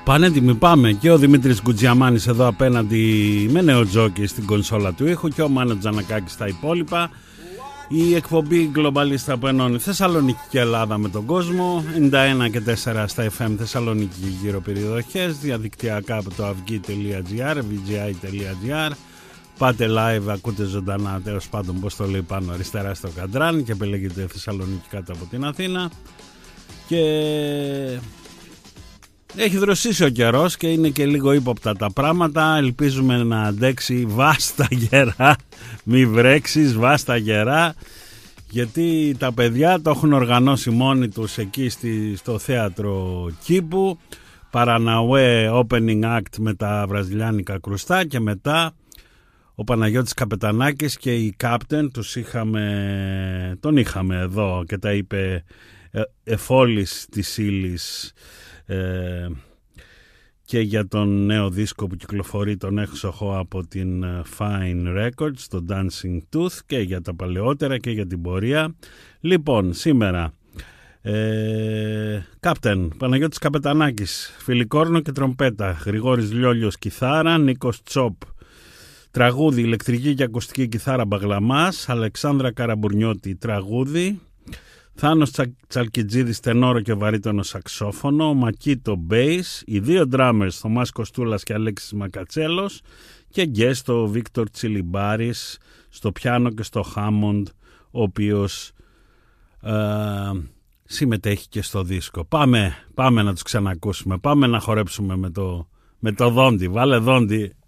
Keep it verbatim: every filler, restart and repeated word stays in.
Πανέτοιμοι πάμε, και ο Δημήτρης Γκουτζιαμάνης εδώ απέναντι με νέο τζόκι στην κονσόλα του ήχου και ο Μάνος Τζανακάκης στα υπόλοιπα. Η εκπομπή Globalista που ενώνει Θεσσαλονίκη και Ελλάδα με τον κόσμο, ενενήντα ένα και τέσσερα στα εφ εμ Θεσσαλονίκη και γύρω περιοχές, διαδικτυακά από το αυγή τελεία τζι άρ, βι τζι άι τελεία τζι άρ. Πάτε live, ακούτε ζωντανά, τέλος πάντων πως το λέει πάνω αριστερά στο καντράν και επιλέγετε Θεσσαλονίκη κάτω από την Αθήνα. Και έχει δροσίσει ο καιρός και είναι και λίγο ύποπτα τα πράγματα. Ελπίζουμε να αντέξει βάστα γερά, μη βρέξεις βάστα γερά, γιατί τα παιδιά το έχουν οργανώσει μόνοι τους εκεί στη, στο θέατρο Κήπου. Παραναουέ opening act με τα βραζιλιάνικα κρουστά και μετά ο Παναγιώτης Καπετανάκης και η Captain, τους είχαμε, τον είχαμε εδώ και τα είπε εφόλης της ύλης ε, και για τον νέο δίσκο που κυκλοφορεί τον έξοχο από την Fine Records, το Dancing Tooth, και για τα παλαιότερα και για την πορεία. Λοιπόν, σήμερα ε, Captain, Παναγιώτης Καπετανάκης φιλικόρνο και τρομπέτα, Γρηγόρης Λιόλιος κιθάρα, Νίκος Τσόπ τραγούδι, ηλεκτρική και ακουστική κιθάρα μπαγλαμάς, Αλεξάνδρα Καραμπουρνιώτη τραγούδι, Θάνος Τσα, Τσαλκιτζίδης τενόρο και βαρύτονο σαξόφωνο, Μακίτο μπέις, οι δύο drummers Θωμάς Κοστούλας και Αλέξης Μακατσέλος και guest ο Βίκτορ Τσιλιμπάρης στο πιάνο και στο Χάμοντ, ο οποίος ε, συμμετέχει και στο δίσκο. Πάμε, πάμε να τους ξανακούσουμε, πάμε να χορέψουμε με το, με το δόντι. Βάλε δόντι.